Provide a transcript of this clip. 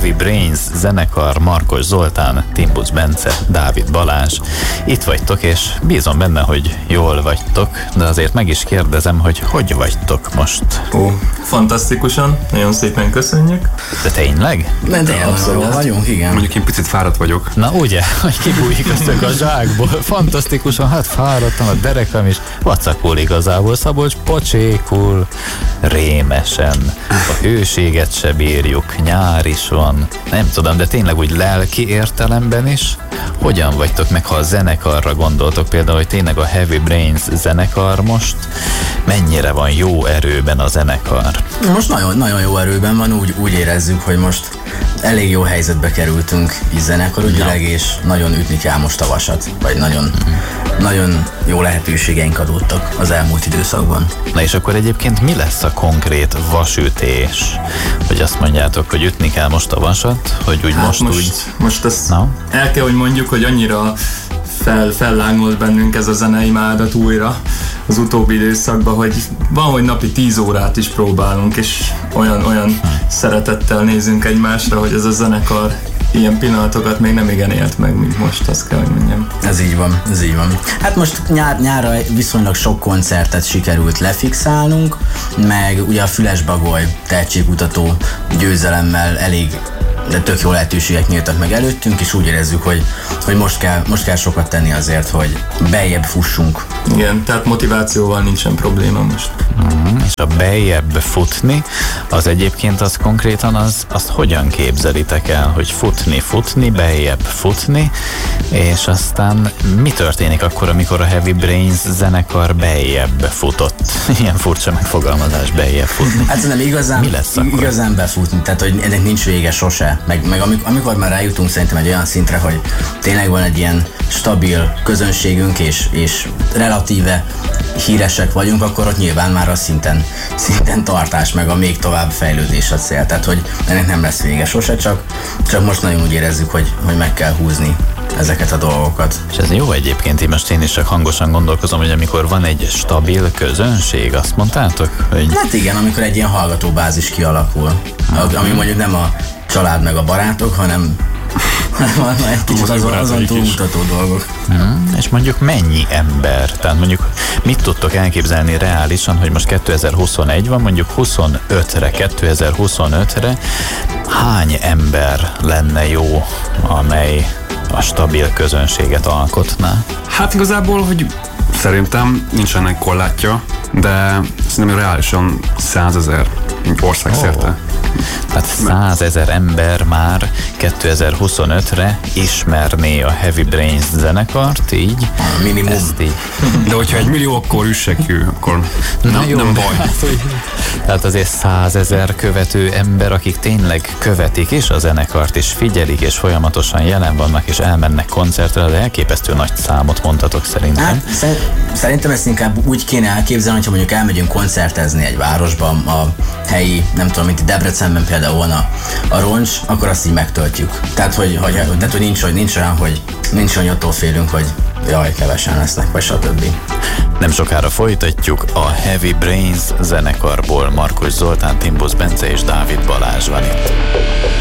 Heavy Brains zenekar, Markos Zoltán, Timbusz Bence, Dávid Balázs. Itt vagytok, és bízom benne, hogy jól vagytok, de azért meg is kérdezem, hogy vagytok most? Fantasztikusan, nagyon szépen köszönjük. De tényleg? De abszolút vagyunk, igen. Mondjuk én picit fáradt vagyok. Na ugye, hogy kibújik a zsákból. Fantasztikusan, hát fáradtam, a derekam is vacakul igazából. Szabolcs pocsékul, rémesen. A hőséget se bírjuk, nyár is van. Nem tudom, de tényleg úgy lelki értelemben is. Hogyan vagytok meg, ha a zenekarra gondoltok, például, hogy tényleg a Heavy Brains zenekar most mennyire van jó erőben a zenekar? Most nagyon jó erőben van, úgy érezzük, hogy most elég jó helyzetbe kerültünk így zenekarügyileg, és nagyon ütni kell most a vasat, vagy nagyon jó lehetőségeink adódtak az elmúlt időszakban. Na és akkor egyébként mi lesz a konkrét vasütés? Hogy azt mondjátok, hogy ütni kell most a vasat, hogy úgy hát most ezt el kell, hogy mondjuk, hogy annyira fellángolt bennünk ez a zenei imádat újra az utóbbi időszakban, hogy van, hogy napi 10 órát is próbálunk, és olyan szeretettel nézünk egymásra, hogy ez a zenekar ilyen pillanatokat még nem igen élt meg, mint most, azt kell, hogy mondjam. Ez így van. Hát most nyárra viszonylag sok koncertet sikerült lefixálnunk, meg ugye a Füles-Bagoly tehetségkutató győzelemmel de tök jó lehetőségek nyíltak meg előttünk, és úgy érezzük, hogy most kell sokat tenni azért, hogy beljebb fussunk. Igen, tehát motivációval nincsen probléma most. És a beljebb futni, az egyébként az konkrétan azt hogyan képzelitek el, hogy futni, beljebb futni, és aztán mi történik akkor, amikor a Heavy Brains zenekar beljebb futott? Ilyen furcsa megfogalmazás, beljebb futni. Hát nem igazán befutni, tehát hogy ennek nincs vége sose. Meg amikor már rájutunk szerintem egy olyan szintre, hogy tényleg van egy ilyen stabil közönségünk, és relatíve híresek vagyunk, akkor ott nyilván már a szinten tartás, meg a még tovább fejlődés a cél. Tehát, hogy ennek nem lesz vége sose, csak most nagyon úgy érezzük, hogy meg kell húzni ezeket a dolgokat. És ez jó egyébként, most én is csak hangosan gondolkozom, hogy amikor van egy stabil közönség, azt mondtátok? Hogy... Hát igen, amikor egy ilyen hallgatóbázis kialakul, ami mondjuk nem a család meg a barátok, hanem van egy kicsit azon túlmutató dolgok. És mondjuk mennyi ember? Tehát mondjuk mit tudtok elképzelni reálisan, hogy most 2021 van, mondjuk 2025-re hány ember lenne jó, amely a stabil közönséget alkotná? Hát igazából, hogy szerintem nincsenek korlátja, de szerintem reálisan 100 000 országszerte. Tehát 100 000 ember már 2025-re ismerné a Heavy Brains zenekart, így? Minimum. Így. De hogyha 1 millió, akkor üssekű, akkor nem baj. Tehát azért 100 000 követő ember, akik tényleg követik is a zenekart, és figyelik, és folyamatosan jelen vannak, és elmennek koncertre, de elképesztő nagy számot mondhatok szerintem. Hát, szerintem ezt inkább úgy kéne elképzelni, hogyha mondjuk elmegyünk koncertezni egy városban, a helyi, nem tudom, mint Debrecenben például van a Roncs, akkor azt így megtöltjük. Tehát, hogy nincs olyan, hogy attól félünk, hogy jaj, kevesen lesznek, vagy stb. Nem sokára folytatjuk, a Heavy Brains zenekarból Markos Zoltán, Timbusz Bence és Dávid Balázs van itt.